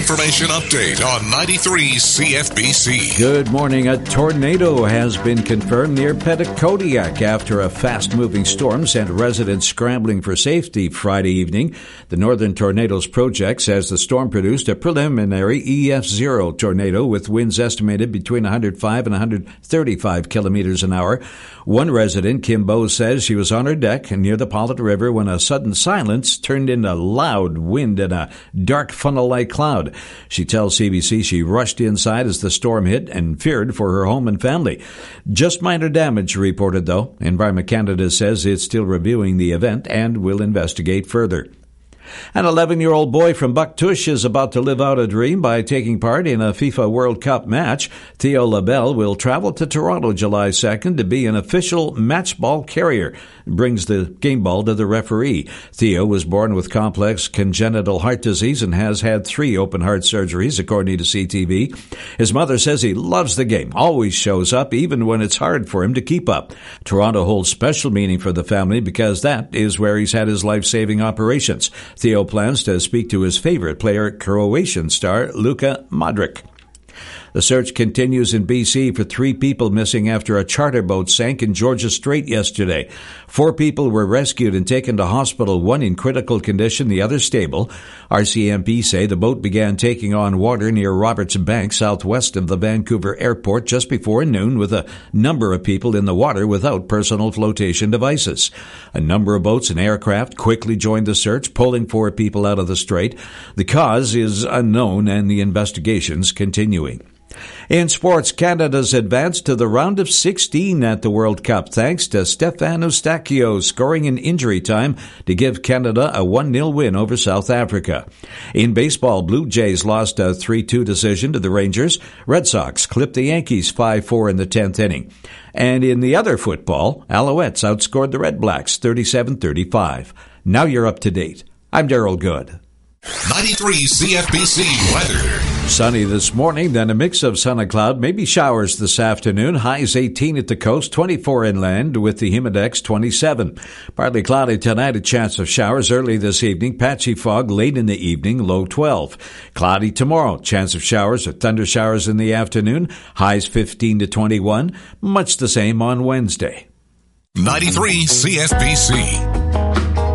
information update on 93 CFBC. Good morning. A tornado has been confirmed near Petitcodiac after a fast-moving storm sent residents scrambling for safety Friday evening. The Northern Tornadoes Project says the storm produced a preliminary EF0 tornado with winds estimated between 105 and 135 kilometers an hour. One resident, Kim Bo, says she was on her deck near the Pollitt River when a sudden silence turned into loud wind and a dark funnel-like cloud. She tells CBC she rushed inside as the storm hit and feared for her home and family. Just minor damage reported, though. Environment Canada says it's still reviewing the event and will investigate further. An 11-year-old boy from Bucktush is about to live out a dream by taking part in a FIFA World Cup match. Theo Labelle will travel to Toronto July 2nd to be an official match ball carrier. Brings the game ball to the referee. Theo was born with complex congenital heart disease and has had 3 open heart surgeries, according to CTV. His mother says he loves the game, always shows up, even when it's hard for him to keep up. Toronto holds special meaning for the family because that is where he's had his life-saving operations. Theo plans to speak to his favorite player, Croatian star Luka Modric. The search continues in BC for 3 people missing after a charter boat sank in Georgia Strait yesterday. 4 people were rescued and taken to hospital, 1 in critical condition, the other stable. RCMP say the boat began taking on water near Roberts Bank, southwest of the Vancouver airport, just before noon, with a number of people in the water without personal flotation devices. A number of boats and aircraft quickly joined the search, pulling 4 people out of the strait. The cause is unknown and the investigation's continuing. In sports, Canada's advanced to the round of 16 at the World Cup thanks to Stefan Eustáquio scoring in injury time to give Canada a 1-0 win over South Africa. In baseball, Blue Jays lost a 3-2 decision to the Rangers. Red Sox clipped the Yankees 5-4 in the 10th inning. And in the other football, Alouettes outscored the Red Blacks 37-35. Now you're up to date. I'm Daryl Good. 93 CFBC weather. Sunny this morning, then a mix of sun and cloud, maybe showers this afternoon. Highs 18 at the coast, 24 inland with the Humidex 27. Partly cloudy tonight, a chance of showers early this evening. Patchy fog late in the evening, low 12. Cloudy tomorrow, chance of showers or thunder showers in the afternoon. Highs 15 to 21. Much the same on Wednesday. 93 CFBC.